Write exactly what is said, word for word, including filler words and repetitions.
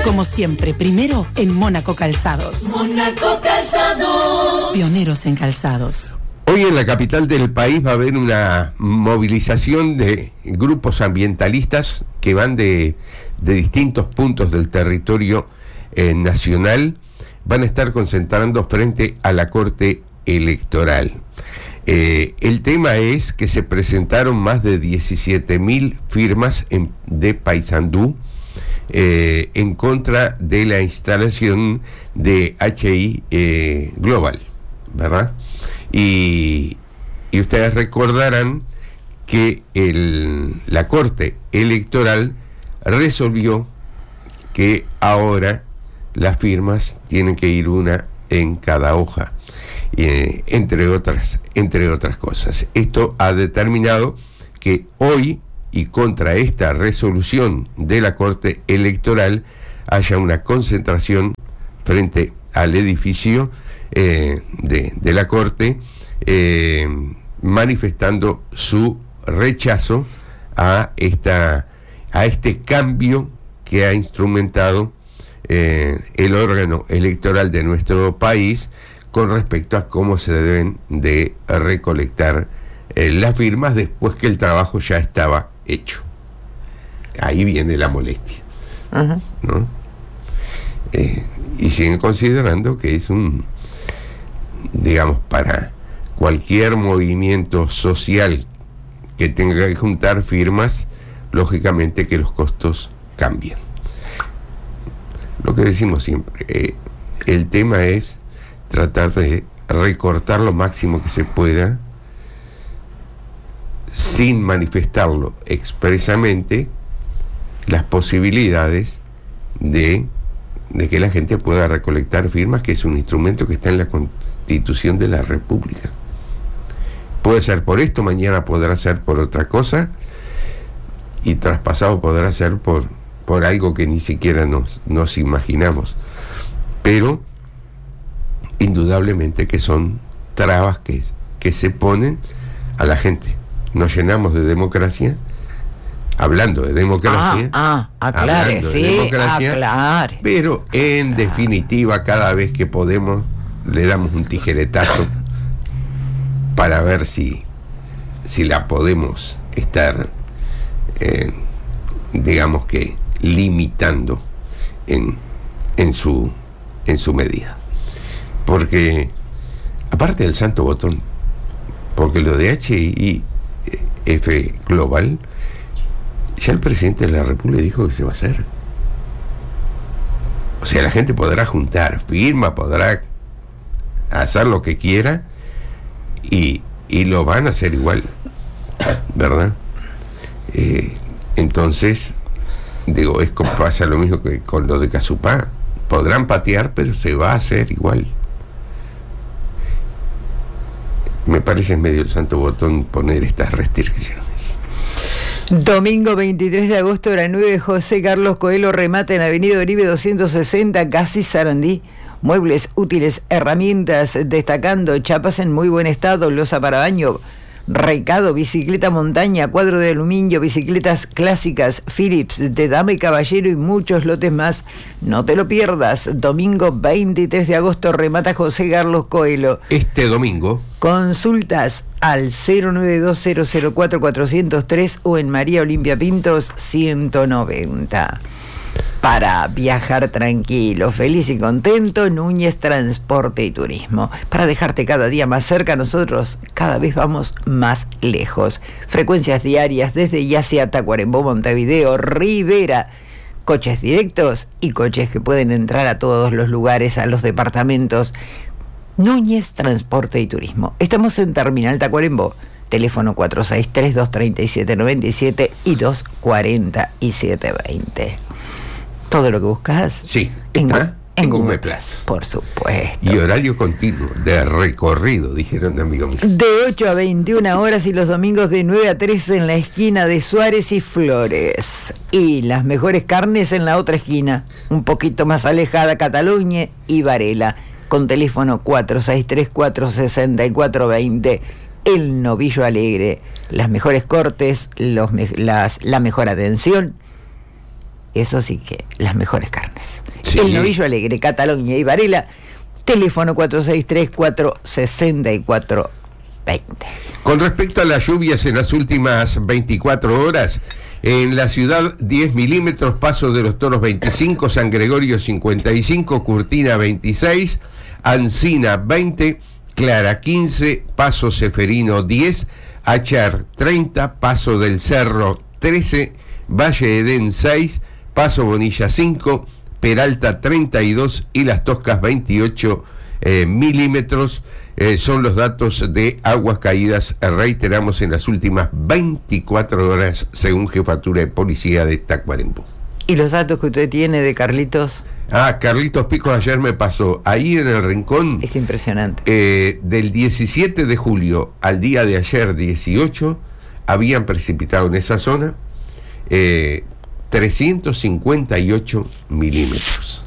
Como siempre, primero en Mónaco Calzados. Mónaco Calzados. Pioneros en calzados. Hoy en la capital del país va a haber una movilización de grupos ambientalistas que van de, de distintos puntos del territorio eh, nacional. Van a estar concentrando frente a la Corte Electoral. Eh, el tema es que se presentaron más de diecisiete mil firmas en, de Paysandú eh, en contra de la instalación de H I eh, Global, ¿verdad? Y, y ustedes recordarán que el, la Corte Electoral resolvió que ahora las firmas tienen que ir una en cada hoja, eh, entre otras, entre otras cosas. Esto ha determinado que hoy, y contra esta resolución de la Corte Electoral, haya una concentración frente al edificio eh, de, de la Corte, eh, manifestando su rechazo a esta a este cambio que ha instrumentado eh, el órgano electoral de nuestro país con respecto a cómo se deben de recolectar eh, las firmas después que el trabajo ya estaba hecho. Ahí viene la molestia, uh-huh. ¿no? Eh, y siguen considerando que es un, digamos, para cualquier movimiento social que tenga que juntar firmas, lógicamente que los costos cambian. Lo que decimos siempre, eh, el tema es tratar de recortar lo máximo que se pueda sin manifestarlo expresamente las posibilidades de, de que la gente pueda recolectar firmas, que es un instrumento que está en la Constitución de la República. Puede ser por esto, mañana podrá ser por otra cosa, y traspasado podrá ser por, por algo que ni siquiera nos, nos imaginamos. Pero indudablemente que son trabas que, que se ponen a la gente. Nos llenamos de democracia, hablando de democracia, ah, ah, aclare, hablando sí, de democracia, aclare. Pero en aclare. definitiva, cada vez que podemos, le damos un tijeretazo para ver si, si la podemos estar, eh, digamos que, limitando en, en, su, en su medida. Porque, aparte del santo botón, porque lo de H I F Global, ya el presidente de la República dijo que se va a hacer. O sea, la gente podrá juntar firma, podrá hacer lo que quiera, y, y lo van a hacer igual, ¿verdad? Eh, entonces, digo, es como pasa lo mismo que con lo de Casupá. Podrán patear, pero se va a hacer igual. Me parece medio el santo botón poner estas restricciones. Domingo veintitrés de agosto, hora nueve, José Carlos Coelho remata en Avenida Oribe doscientos sesenta, casi Sarandí. Muebles, útiles, herramientas, destacando chapas en muy buen estado, losa para baño, recado, bicicleta montaña, cuadro de aluminio, bicicletas clásicas, Philips, de dama y caballero y muchos lotes más. No te lo pierdas. Domingo veintitrés de agosto remata José Carlos Coelho. Este domingo. Consultas al cero nueve dos cero cero cuatro cuatro cero tres o en María Olimpia Pintos ciento noventa. Para viajar tranquilo, feliz y contento, Núñez Transporte y Turismo. Para dejarte cada día más cerca, nosotros cada vez vamos más lejos. Frecuencias diarias desde Yacia, Tacuarembó, Montevideo, Rivera. Coches directos y coches que pueden entrar a todos los lugares, a los departamentos. Núñez Transporte y Turismo. Estamos en Terminal Tacuarembó. Teléfono cuatro seis tres, dos tres siete, nueve siete y dos cuatro siete dos cero. Todo lo que buscas. Sí, en, está en en Google Google Plus. Por supuesto. Y horario continuo, de recorrido, dijeron de amigo mío. De ocho a veintiuna horas y los domingos de nueve a trece en la esquina de Suárez y Flores. Y las mejores carnes en la otra esquina, un poquito más alejada, Cataluña y Varela. Con teléfono cuatro seis tres, cuatro seis cuatro dos cero. El Novillo Alegre. Las mejores cortes, los me- las, la mejor atención eso sí que las mejores carnes. Sí. El Novillo Alegre, Cataluña y Varela, teléfono cuatro seis tres, cuatro seis cuatro dos cero. Con respecto a las lluvias en las últimas veinticuatro horas, en la ciudad diez milímetros, Paso de los Toros veinticinco, San Gregorio cincuenta y cinco, Curtina veintiséis, Ancina veinte, Clara quince, Paso Seferino diez, Achar treinta, Paso del Cerro trece, Valle Edén seis, Paso Bonilla cinco, Peralta treinta y dos y Las Toscas veintiocho eh, milímetros. Eh, son los datos de aguas caídas, eh, reiteramos, en las últimas veinticuatro horas, según Jefatura de Policía de Tacuarembó. ¿Y los datos que usted tiene de Carlitos? Ah, Carlitos Pico ayer me pasó, ahí en el Rincón, Es impresionante. eh, del diecisiete de julio al día de ayer dieciocho, habían precipitado en esa zona eh, trescientos cincuenta y ocho milímetros.